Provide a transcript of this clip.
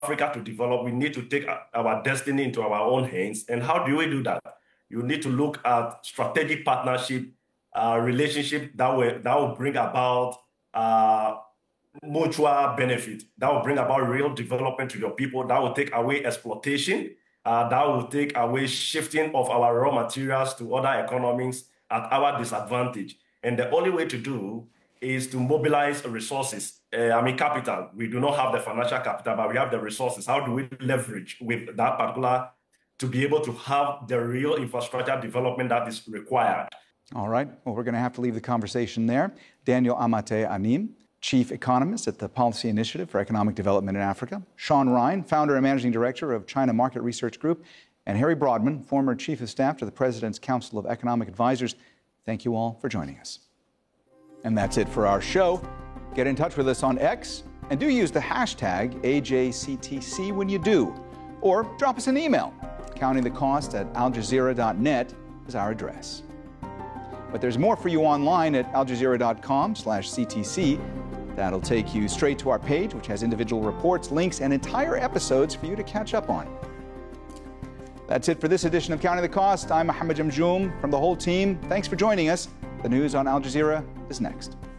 Africa to develop, we need to take our destiny into our own hands. And how do we do that? You need to look at strategic partnership, relationship that will bring about mutual benefit, that will bring about real development to your people, that will take away exploitation, that will take away shifting of our raw materials to other economies at our disadvantage. And the only way to do is to mobilize resources. Capital. We do not have the financial capital, but we have the resources. How do we leverage with that particular to be able to have the real infrastructure development that is required? All right. Well, we're going to have to leave the conversation there. Daniel Amate Anim, Chief Economist at the Policy Initiative for Economic Development in Africa, Sean Ryan, Founder and Managing Director of China Market Research Group, and Harry Broadman, former Chief of Staff to the President's Council of Economic Advisors. Thank you all for joining us. And that's it for our show. Get in touch with us on X and do use the hashtag AJCTC when you do. Or drop us an email. countingthecost@aljazeera.net is our address. But there's more for you online at aljazeera.com/CTC. That'll take you straight to our page, which has individual reports, links, and entire episodes for you to catch up on. That's it for this edition of Counting the Cost. I'm Mohammed Jamjoom from the whole team. Thanks for joining us. The news on Al Jazeera is next.